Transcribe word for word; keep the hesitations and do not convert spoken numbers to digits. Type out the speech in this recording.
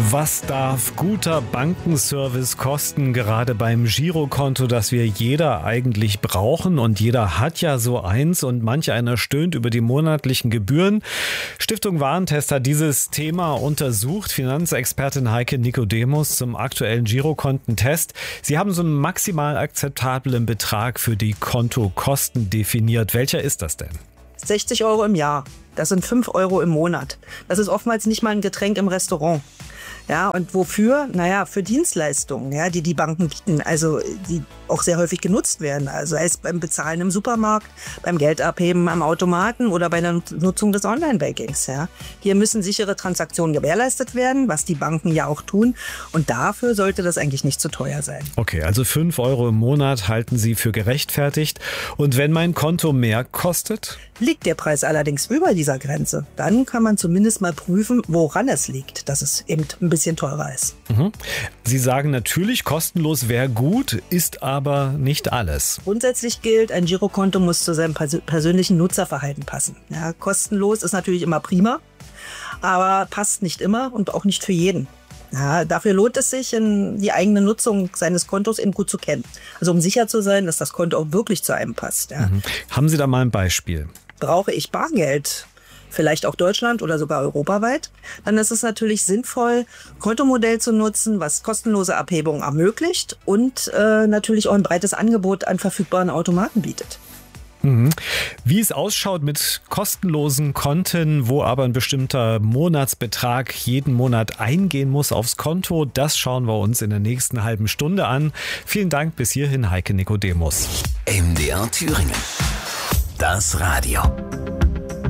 Was darf guter Bankenservice kosten, gerade beim Girokonto, das wir jeder eigentlich brauchen? Und jeder hat ja so eins und manch einer stöhnt über die monatlichen Gebühren. Stiftung Warentest hat dieses Thema untersucht. Finanzexpertin Heike Nikodemus zum aktuellen Girokontentest. Sie haben so einen maximal akzeptablen Betrag für die Kontokosten definiert. Welcher ist das denn? sechzig Euro im Jahr. Das sind fünf Euro im Monat. Das ist oftmals nicht mal ein Getränk im Restaurant. Ja, und wofür? Naja, für Dienstleistungen, ja, die die Banken bieten, also die auch sehr häufig genutzt werden. Also sei es beim Bezahlen im Supermarkt, beim Geldabheben am Automaten oder bei der Nutzung des Online-Bankings. Ja. Hier müssen sichere Transaktionen gewährleistet werden, was die Banken ja auch tun. Und dafür sollte das eigentlich nicht zu teuer sein. Okay, also fünf Euro im Monat halten Sie für gerechtfertigt. Und wenn mein Konto mehr kostet? Liegt der Preis allerdings über dieser Grenze, dann kann man zumindest mal prüfen, woran es liegt, dass es eben ein bisschen teurer ist. Mhm. Sie sagen natürlich, kostenlos wäre gut, ist aber nicht alles. Grundsätzlich gilt, ein Girokonto muss zu seinem pers- persönlichen Nutzerverhalten passen. Ja, kostenlos ist natürlich immer prima, aber passt nicht immer und auch nicht für jeden. Ja, dafür lohnt es sich, in die eigene Nutzung seines Kontos eben gut zu kennen. Also um sicher zu sein, dass das Konto auch wirklich zu einem passt. Ja. Mhm. Haben Sie da mal ein Beispiel? Brauche ich Bargeld, vielleicht auch Deutschland oder sogar europaweit, dann ist es natürlich sinnvoll, ein Kontomodell zu nutzen, was kostenlose Abhebungen ermöglicht und äh, natürlich auch ein breites Angebot an verfügbaren Automaten bietet. Mhm. Wie es ausschaut mit kostenlosen Konten, wo aber ein bestimmter Monatsbetrag jeden Monat eingehen muss aufs Konto, das schauen wir uns in der nächsten halben Stunde an. Vielen Dank bis hierhin, Heike Nikodemus. M D R Thüringen. Das Radio.